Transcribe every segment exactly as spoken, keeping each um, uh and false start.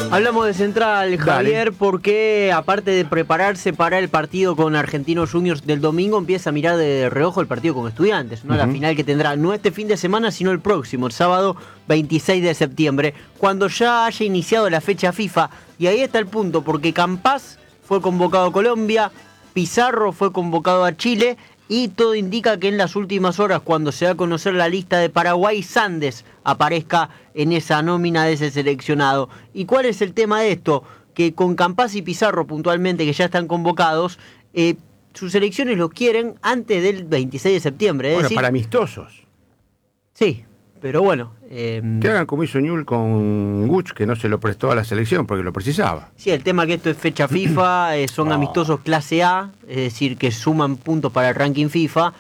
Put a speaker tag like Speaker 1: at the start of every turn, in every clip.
Speaker 1: Hablamos de Central, Javier, Dale. Porque aparte de prepararse para el partido con Argentinos Juniors del domingo, empieza a mirar de reojo el partido con Estudiantes, ¿no? Uh-huh. La final que tendrá no este fin de semana, sino el próximo, el sábado veintiséis de septiembre, cuando ya haya iniciado la fecha FIFA. Y ahí está el punto, porque Campaz fue convocado a Colombia, Pizarro fue convocado a Chile, y todo indica que en las últimas horas, cuando se va a conocer la lista de Paraguay, Sandes aparezca en esa nómina de ese seleccionado. ¿Y cuál es el tema de esto? Que con Campaz y Pizarro puntualmente, que ya están convocados, eh, sus selecciones los quieren antes del veintiséis de septiembre. Es
Speaker 2: bueno,
Speaker 1: decir,
Speaker 2: para amistosos.
Speaker 1: Sí, pero bueno. Eh,
Speaker 2: que hagan como hizo Newell con Guch, que no se lo prestó a la selección porque lo precisaba.
Speaker 1: Sí, el tema que esto es fecha FIFA, eh, son no. amistosos clase A, es decir, que suman puntos para el ranking FIFA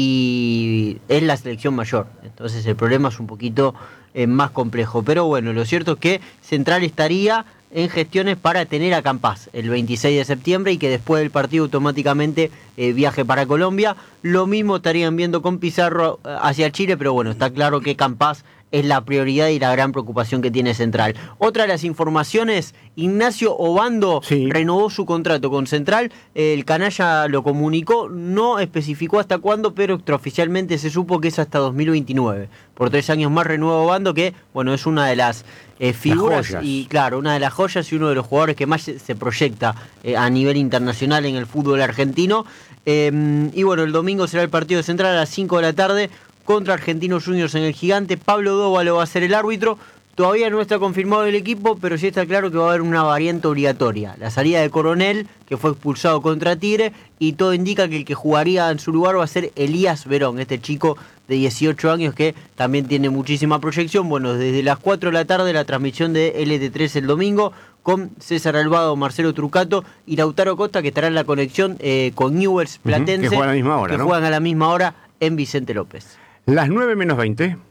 Speaker 1: y es la selección mayor. Entonces el problema es un poquito eh, más complejo. Pero bueno, lo cierto es que Central estaría en gestiones para tener a Campaz el veintiséis de septiembre y que después del partido automáticamente eh, viaje para Colombia. Lo mismo estarían viendo con Pizarro hacia Chile, pero bueno, está claro que Campaz es la prioridad y la gran preocupación que tiene Central. Otra de las informaciones, Ignacio Obando sí. renovó su contrato con Central, el canalla lo comunicó, no especificó hasta cuándo, pero extraoficialmente se supo que es hasta dos mil veintinueve. Por tres años más renueva Obando, que bueno, es una de las eh, figuras y claro, una de las joyas y uno de los jugadores que más se proyecta eh, a nivel internacional en el fútbol argentino. Eh, y bueno, el domingo será el partido de Central a las cinco de la tarde, contra Argentinos Juniors en el Gigante. Pablo Dóvalo va a ser el árbitro. Todavía no está confirmado el equipo, pero sí está claro que va a haber una variante obligatoria. La salida de Coronel, que fue expulsado contra Tigre, y todo indica que el que jugaría en su lugar va a ser Elías Verón, este chico de dieciocho años que también tiene muchísima proyección. Bueno, desde las cuatro de la tarde la transmisión de L T tres el domingo, con César Alvado, Marcelo Trucato y Lautaro Costa, que estará en la conexión eh, con Newell's Platense,
Speaker 2: uh-huh, que juegan a la misma hora,
Speaker 1: que
Speaker 2: ¿no?
Speaker 1: juegan a la misma hora en Vicente López.
Speaker 2: Las nueve menos veinte.